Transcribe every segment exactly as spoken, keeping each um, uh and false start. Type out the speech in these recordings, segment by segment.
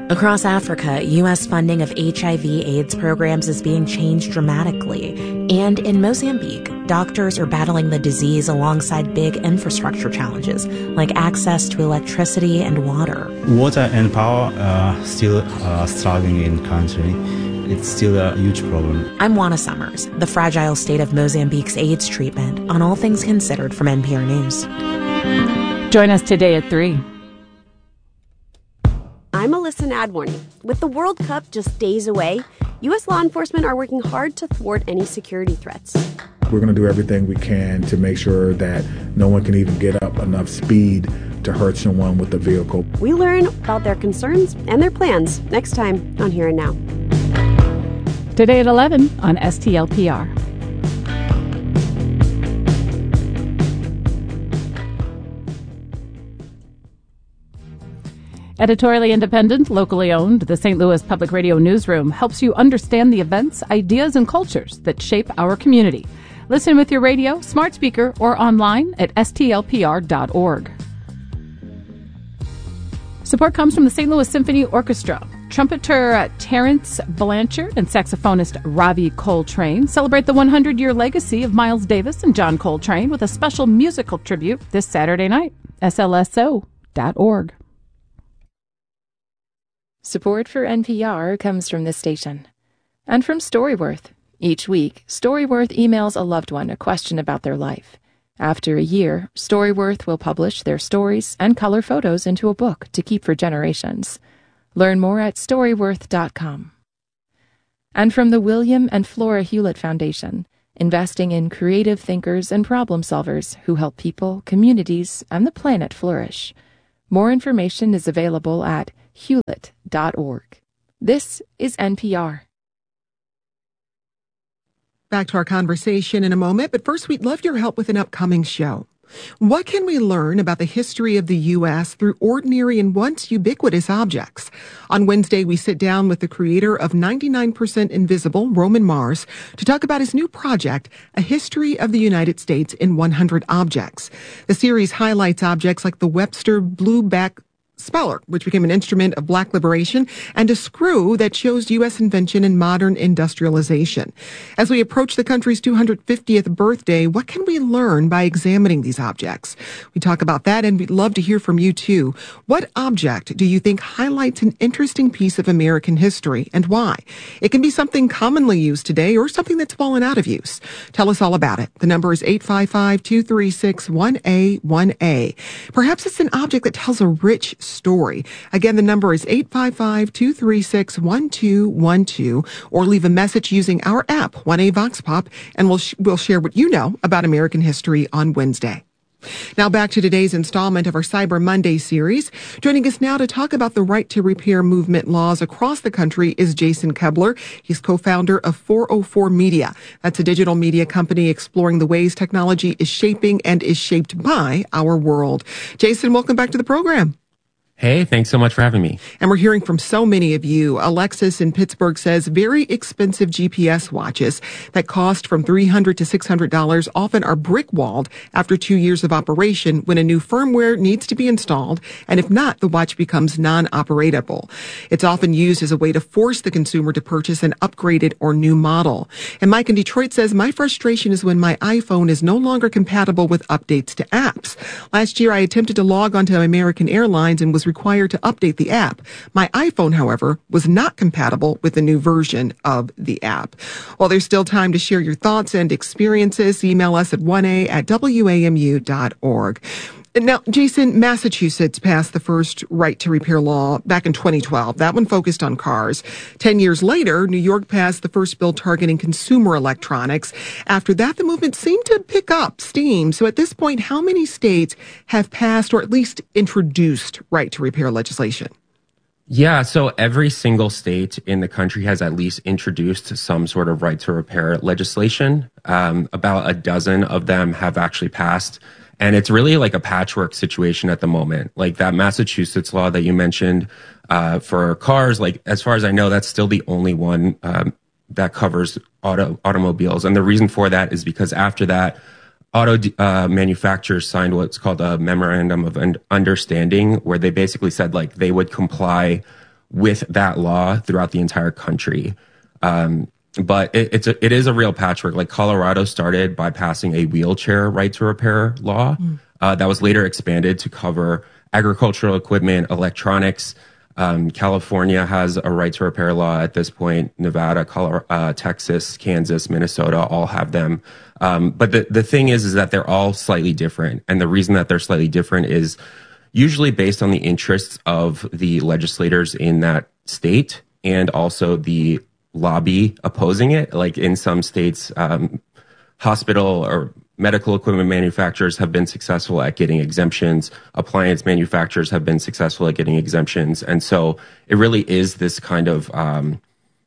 Across Africa, U S funding of H I V AIDS programs is being changed dramatically. And in Mozambique, doctors are battling the disease alongside big infrastructure challenges, like access to electricity and water. Water and power are still uh, struggling in the country. It's still a huge problem. I'm Juana Summers, the fragile state of Mozambique's AIDS treatment on All Things Considered from N P R News. Join us today at three. I'm Alyssa Nadworny. With the World Cup just days away, U S law enforcement are working hard to thwart any security threats. We're going to do everything we can to make sure that no one can even get up enough speed to hurt someone with the vehicle. We learn about their concerns and their plans next time on Here and Now. Today at eleven on S T L P R. Editorially independent, locally owned, the Saint Louis Public Radio Newsroom helps you understand the events, ideas, and cultures that shape our community. Listen with your radio, smart speaker, or online at S T L P R dot org. Support comes from the Saint Louis Symphony Orchestra. Trumpeter Terrence Blanchard and saxophonist Ravi Coltrane celebrate the one hundred year legacy of Miles Davis and John Coltrane with a special musical tribute this Saturday night. S L S O dot org. Support for N P R comes from this station and from Storyworth. Each week, Storyworth emails a loved one a question about their life. After a year, Storyworth will publish their stories and color photos into a book to keep for generations. Learn more at storyworth dot com. And from the William and Flora Hewlett Foundation, investing in creative thinkers and problem solvers who help people, communities, and the planet flourish. More information is available at hewlett dot org. This is N P R. Back to our conversation in a moment, but first we'd love your help with an upcoming show. What can we learn about the history of the U S through ordinary and once ubiquitous objects? On Wednesday, we sit down with the creator of ninety-nine percent Invisible, Roman Mars, to talk about his new project, A History of the United States in one hundred Objects. The series highlights objects like the Webster Blueback Speller, which became an instrument of black liberation, and a screw that shows U S invention and modern industrialization. As we approach the country's two hundred fiftieth birthday, what can we learn by examining these objects? We talk about that, and we'd love to hear from you, too. What object do you think highlights an interesting piece of American history, and why? It can be something commonly used today or something that's fallen out of use. Tell us all about it. The number is eight five five, two three six, one A one A. Perhaps it's an object that tells a rich story. Again, the number is eight five five, two three six, one two one two, or leave a message using our app, one A Vox Pop, and we'll, sh- we'll share what you know about American history on Wednesday. Now back to today's installment of our Cyber Monday series. Joining us now to talk about the right to repair movement laws across the country is Jason Kebler. He's co-founder of four oh four Media. That's a digital media company exploring the ways technology is shaping and is shaped by our world. Jason, welcome back to the program. Hey, thanks so much for having me. And we're hearing from so many of you. Alexis in Pittsburgh says very expensive G P S watches that cost from three hundred dollars to six hundred dollars often are brick-walled after two years of operation when a new firmware needs to be installed, and if not, the watch becomes non-operatable. It's often used as a way to force the consumer to purchase an upgraded or new model. And Mike in Detroit says, my frustration is when my iPhone is no longer compatible with updates to apps. Last year, I attempted to log onto American Airlines and was required to update the app. My iPhone, however, was not compatible with the new version of the app. Well, there's still time to share your thoughts and experiences. Email us at one A at W A M U dot org. Now, Jason, Massachusetts passed the first right to repair law back in twenty twelve. That one focused on cars. Ten years later, New York passed the first bill targeting consumer electronics. After that, the movement seemed to pick up steam. So at this point, how many states have passed or at least introduced right to repair legislation? Yeah, so every single state in the country has at least introduced some sort of right to repair legislation. Um, about a dozen of them have actually passed. And it's really like a patchwork situation at the moment. Like that Massachusetts law that you mentioned uh, for cars, like as far as I know, that's still the only one um, that covers auto automobiles. And the reason for that is because after that, auto uh, manufacturers signed what's called a memorandum of understanding, where they basically said like they would comply with that law throughout the entire country. Um, but it, it's a, it is a real patchwork. Like Colorado started by passing a wheelchair right to repair law mm. uh, that was later expanded to cover agricultural equipment, electronics. Um, California has a right to repair law at this point. Nevada, Colorado, uh, Texas, Kansas, Minnesota all have them. Um, but the, the thing is, is that they're all slightly different. And the reason that they're slightly different is usually based on the interests of the legislators in that state and also the lobby opposing it. Like in some states, um, hospital or medical equipment manufacturers have been successful at getting exemptions. Appliance manufacturers have been successful at getting exemptions. And so it really is this kind of, um,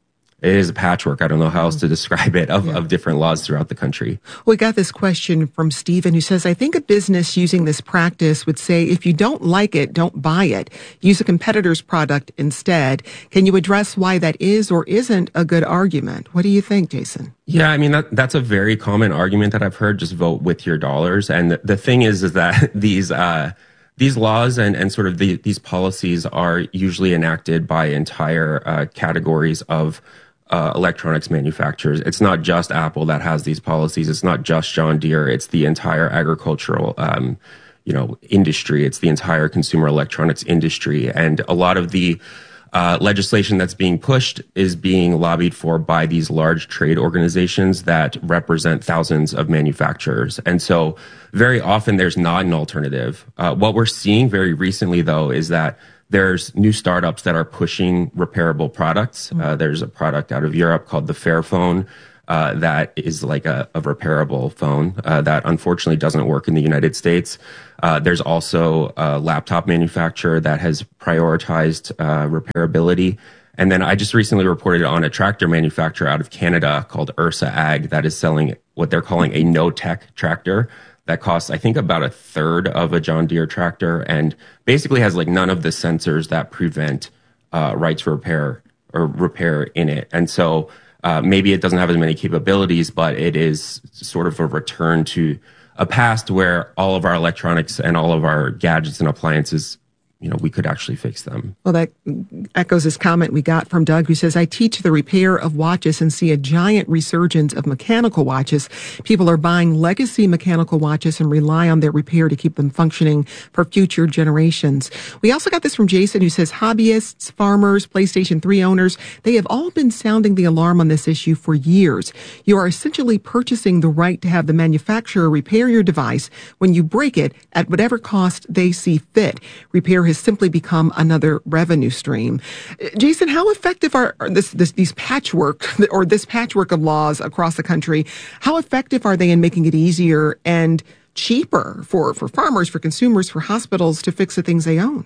it is a patchwork. I don't know how else to describe it of, yeah. of different laws throughout the country. We got this question from Stephen who says, I think a business using this practice would say, if you don't like it, don't buy it. Use a competitor's product instead. Can you address why that is or isn't a good argument? What do you think, Jason? Yeah, I mean, that, that's a very common argument that I've heard. Just vote with your dollars. And the, the thing is, is that these, uh, These laws and, and sort of the, these policies are usually enacted by entire uh, categories of uh, electronics manufacturers. It's not just Apple that has these policies. It's not just John Deere. It's the entire agricultural, um, you know, industry. It's the entire consumer electronics industry. And a lot of the uh, legislation that's being pushed is being lobbied for by these large trade organizations that represent thousands of manufacturers. And so very often there's not an alternative. Uh, what we're seeing very recently, though, is that there's new startups that are pushing repairable products. Uh, there's a product out of Europe called the Fairphone uh, that is like a, a repairable phone uh, that unfortunately doesn't work in the United States. Uh, there's also a laptop manufacturer that has prioritized uh, repairability. And then I just recently reported on a tractor manufacturer out of Canada called Ursa Ag that is selling what they're calling a no-tech tractor that costs, I think, about a third of a John Deere tractor and basically has like none of the sensors that prevent uh, right to repair or repair in it. And so uh, maybe it doesn't have as many capabilities, but it is sort of a return to a past where all of our electronics and all of our gadgets and appliances, you know, we could actually fix them. Well, that echoes this comment we got from Doug, who says, I teach the repair of watches and see a giant resurgence of mechanical watches. People are buying legacy mechanical watches and rely on their repair to keep them functioning for future generations. We also got this from Jason, who says, hobbyists, farmers, PlayStation three owners, they have all been sounding the alarm on this issue for years. You are essentially purchasing the right to have the manufacturer repair your device when you break it at whatever cost they see fit. Repair has simply become another revenue stream. Jason, how effective are, are this, this, these patchwork or this patchwork of laws across the country? How effective are they in making it easier and cheaper for, for farmers, for consumers, for hospitals to fix the things they own?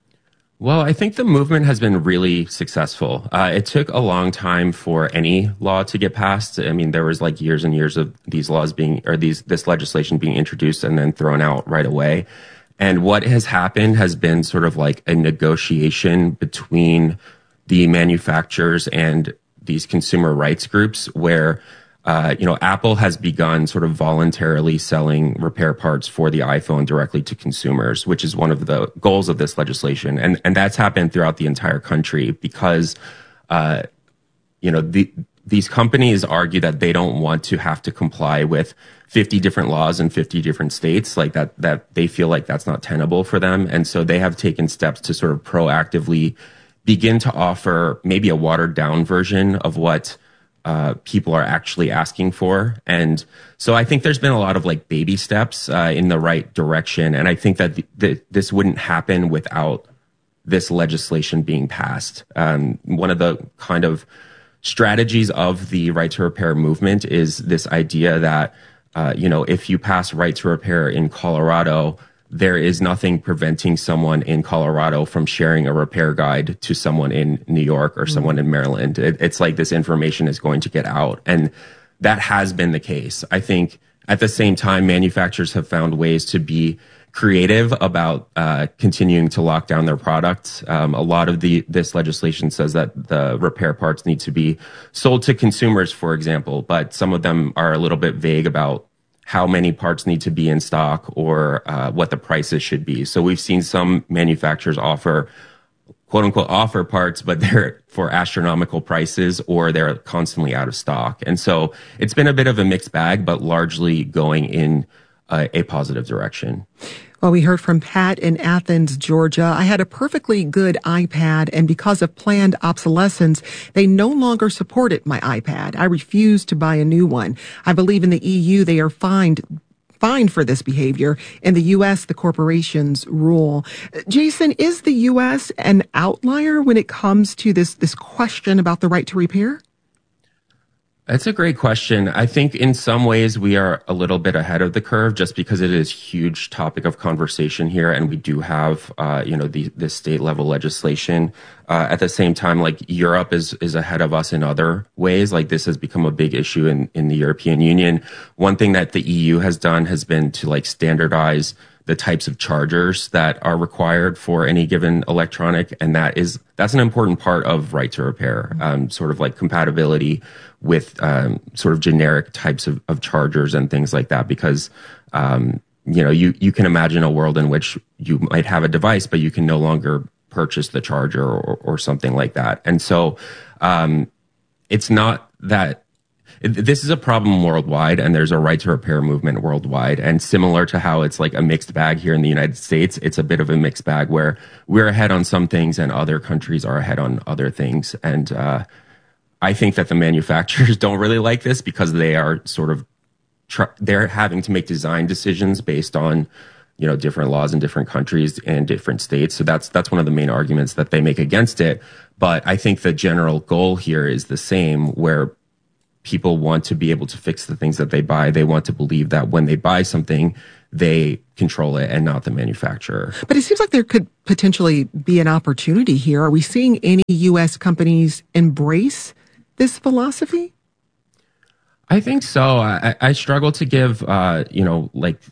Well, I think the movement has been really successful. Uh, it took a long time for any law to get passed. I mean, there was like years and years of these laws being, or these, this legislation being introduced and then thrown out right away. And what has happened has been sort of like a negotiation between the manufacturers and these consumer rights groups where, uh, you know, Apple has begun sort of voluntarily selling repair parts for the iPhone directly to consumers, which is one of the goals of this legislation. And, and that's happened throughout the entire country because, uh, you know, the, these companies argue that they don't want to have to comply with fifty different laws in fifty different states, like that, that they feel like that's not tenable for them. And so they have taken steps to sort of proactively begin to offer maybe a watered down version of what uh, people are actually asking for. And so I think there's been a lot of like baby steps uh, in the right direction. And I think that the, the, this wouldn't happen without this legislation being passed. Um, one of the kind of strategies of the right to repair movement is this idea that Uh, you know, if you pass right to repair in Colorado, there is nothing preventing someone in Colorado from sharing a repair guide to someone in New York or someone in Maryland. It, it's like this information is going to get out. And that has been the case. I think at the same time, manufacturers have found ways to be creative about uh, continuing to lock down their products. Um, a lot of the this legislation says that the repair parts need to be sold to consumers, for example, but some of them are a little bit vague about how many parts need to be in stock or uh, what the prices should be. So we've seen some manufacturers offer quote unquote offer parts, but they're for astronomical prices or they're constantly out of stock. And so it's been a bit of a mixed bag, but largely going in uh, a positive direction. Well, we heard from Pat in Athens, Georgia. I had a perfectly good iPad, and because of planned obsolescence, they no longer supported my iPad. I refused to buy a new one. I believe in the E U they are fined fined for this behavior. In the U S, the corporations rule. Jason, is the U S an outlier when it comes to this this question about the right to repair? That's a great question. I think in some ways we are a little bit ahead of the curve just because it is a huge topic of conversation here. And we do have, uh, you know, the, the state level legislation. Uh, at the same time, like Europe is, is ahead of us in other ways. Like this has become a big issue in, in the European Union. One thing that the E U has done has been to like standardize the types of chargers that are required for any given electronic. And that is, that's an important part of right to repair, um, sort of like compatibility with, um, sort of generic types of, of chargers and things like that. Because, um, you know, you, you can imagine a world in which you might have a device, but you can no longer purchase the charger or, or something like that. And so, um, it's not that, this is a problem worldwide, and there's a right to repair movement worldwide. And similar to how it's like a mixed bag here in the United States, it's a bit of a mixed bag where we're ahead on some things and other countries are ahead on other things. And uh, I think that the manufacturers don't really like this because they are sort of tr- they're having to make design decisions based on, you know, different laws in different countries and different states. So that's that's one of the main arguments that they make against it. But I think the general goal here is the same, where people want to be able to fix the things that they buy. They want to believe that when they buy something, they control it and not the manufacturer. But it seems like there could potentially be an opportunity here. Are we seeing any U S companies embrace this philosophy? I think so. I, I struggle to give, uh, you know, like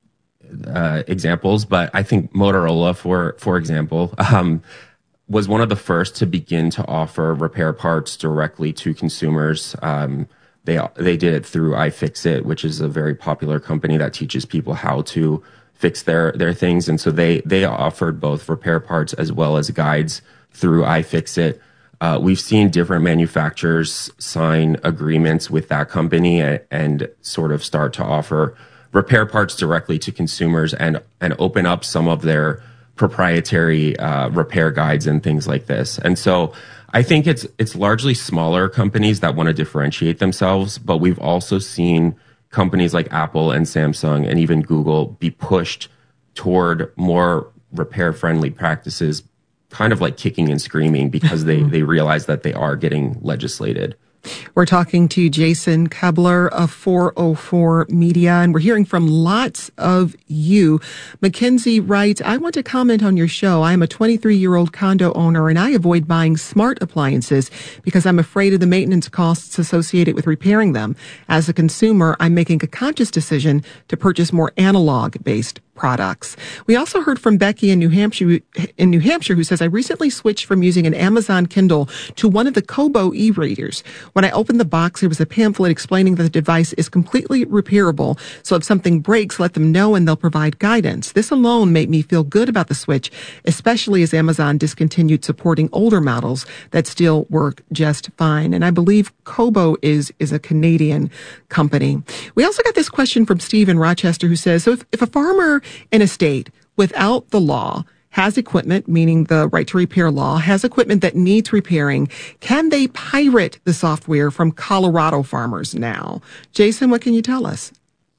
uh, examples, but I think Motorola, for for example, um, was one of the first to begin to offer repair parts directly to consumers. Um, they they did it through iFixit, which is a very popular company that teaches people how to fix their their things. And so they they offered both repair parts as well as guides through iFixit. Uh, we've seen different manufacturers sign agreements with that company and, and sort of start to offer repair parts directly to consumers and and open up some of their proprietary uh, repair guides and things like this. And so I think it's it's largely smaller companies that want to differentiate themselves, but we've also seen companies like Apple and Samsung and even Google be pushed toward more repair-friendly practices, kind of like kicking and screaming because they, they realize that they are getting legislated. We're talking to Jason Koebler of four oh four Media, and we're hearing from lots of you. Mackenzie writes, I want to comment on your show. I am a twenty-three-year-old condo owner, and I avoid buying smart appliances because I'm afraid of the maintenance costs associated with repairing them. As a consumer, I'm making a conscious decision to purchase more analog-based products. We also heard from Becky in New Hampshire, in New Hampshire, who says, I recently switched from using an Amazon Kindle to one of the Kobo e-readers. When I opened the box, there was a pamphlet explaining that the device is completely repairable. So if something breaks, let them know and they'll provide guidance. This alone made me feel good about the switch, especially as Amazon discontinued supporting older models that still work just fine. And I believe Kobo is, is a Canadian company. We also got this question from Steve in Rochester, who says, so if, if a farmer in a state without the law has equipment, meaning the right to repair law, has equipment that needs repairing, can they pirate the software from Colorado farmers now? Jason, what can you tell us?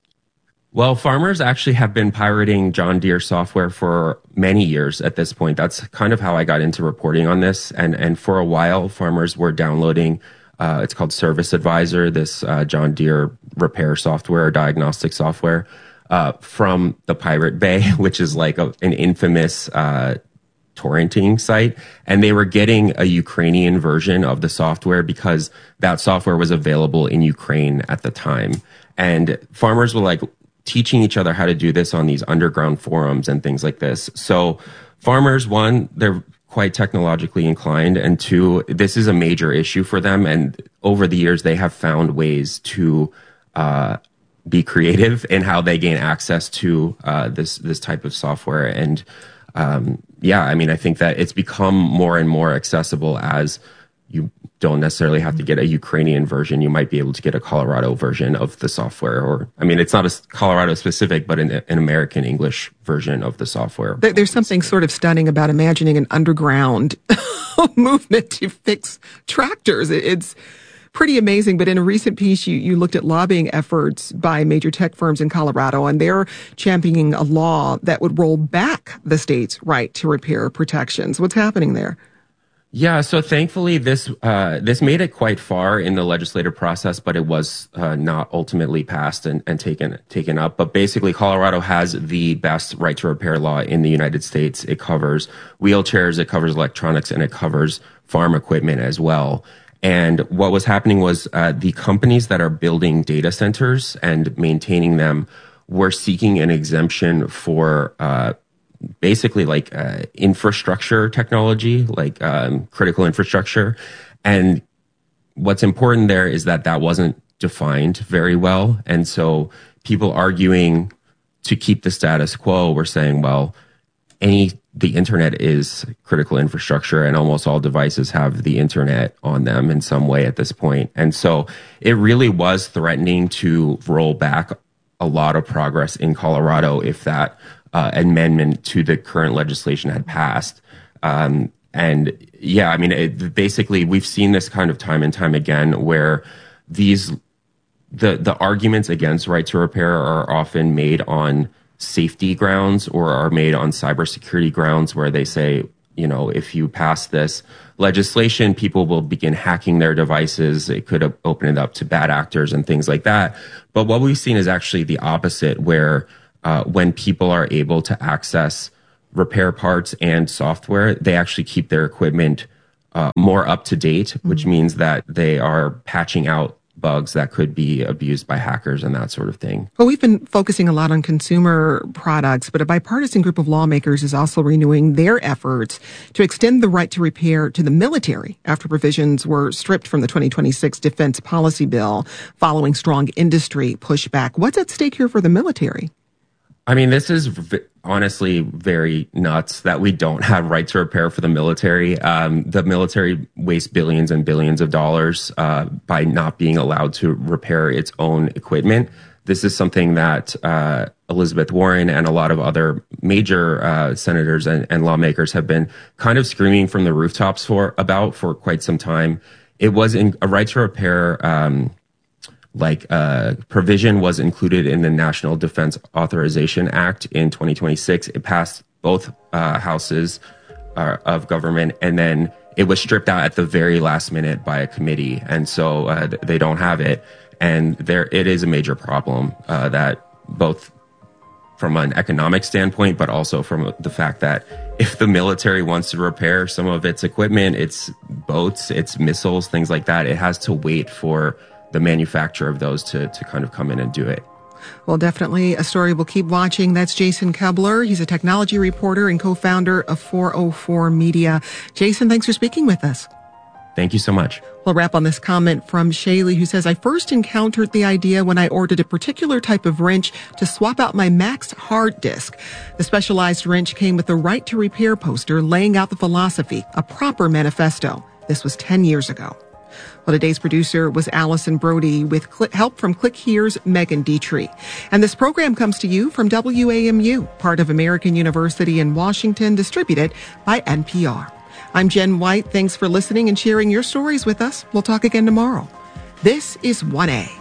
Well, farmers actually have been pirating John Deere software for many years at this point. That's kind of how I got into reporting on this. And, and for a while, farmers were downloading, uh, it's called Service Advisor, this uh, John Deere repair software, diagnostic software. Uh, from the Pirate Bay, which is like a, an infamous uh, torrenting site. And they were getting a Ukrainian version of the software because that software was available in Ukraine at the time. And farmers were like teaching each other how to do this on these underground forums and things like this. So farmers, one, they're quite technologically inclined. And two, this is a major issue for them. And over the years, they have found ways to uh be creative in how they gain access to uh, this this type of software. And um, yeah, I mean, I think that it's become more and more accessible as you don't necessarily have to get a Ukrainian version. You might be able to get a Colorado version of the software. Or, I mean, it's not a Colorado specific, but an, an American English version of the software. There, there's something sort of stunning about imagining an underground movement to fix tractors. It, it's pretty amazing. But in a recent piece, you, you looked at lobbying efforts by major tech firms in Colorado, and they're championing a law that would roll back the state's right to repair protections. What's happening there? Yeah, so thankfully this uh, this made it quite far in the legislative process, but it was uh, not ultimately passed and, and taken taken up. But basically, Colorado has the best right to repair law in the United States. It covers wheelchairs, it covers electronics, and it covers farm equipment as well. And what was happening was uh, the companies that are building data centers and maintaining them were seeking an exemption for uh basically like uh, infrastructure technology, like um, critical infrastructure. And what's important there is that that wasn't defined very well. And so people arguing to keep the status quo were saying, well, any the internet is critical infrastructure and almost all devices have the internet on them in some way at this point. And so it really was threatening to roll back a lot of progress in Colorado if that Uh, amendment to the current legislation had passed. Um, and yeah, I mean, it, basically we've seen this kind of time and time again where these, the, the arguments against right to repair are often made on safety grounds or are made on cybersecurity grounds where they say, you know, if you pass this legislation, people will begin hacking their devices. It could open it up to bad actors and things like that. But what we've seen is actually the opposite, where Uh, when people are able to access repair parts and software, they actually keep their equipment uh, more up to date, which mm-hmm. means that they are patching out bugs that could be abused by hackers and that sort of thing. Well, we've been focusing a lot on consumer products, but a bipartisan group of lawmakers is also renewing their efforts to extend the right to repair to the military after provisions were stripped from the twenty twenty-six defense policy bill following strong industry pushback. What's at stake here for the military? I mean, this is v- honestly very nuts that we don't have right to repair for the military. Um, the military wastes billions and billions of dollars uh, by not being allowed to repair its own equipment. This is something that uh, Elizabeth Warren and a lot of other major uh, senators and, and lawmakers have been kind of screaming from the rooftops for about for quite some time. It was in a right to repair um like uh provision was included in the National Defense Authorization Act in twenty twenty-six. It passed both uh houses uh, of government, and then it was stripped out at the very last minute by a committee, and so uh, they don't have it. And there it is a major problem uh that both from an economic standpoint, but also from the fact that if the military wants to repair some of its equipment, its boats, its missiles, things like that, it has to wait for the manufacturer of those to, to kind of come in and do it. Well, definitely a story we'll keep watching. That's Jason Kebler. He's a technology reporter and co-founder of four oh four Media. Jason, thanks for speaking with us. Thank you so much. We'll wrap on this comment from Shaylee, who says, I first encountered the idea when I ordered a particular type of wrench to swap out my Max hard disk. The specialized wrench came with a right to repair poster laying out the philosophy, a proper manifesto. This was ten years ago. Well, today's producer was Allison Brody with cl- help from Click Here's Megan Dietrich. And this program comes to you from W A M U, part of American University in Washington, distributed by N P R. I'm Jen White. Thanks for listening and sharing your stories with us. We'll talk again tomorrow. This is one A.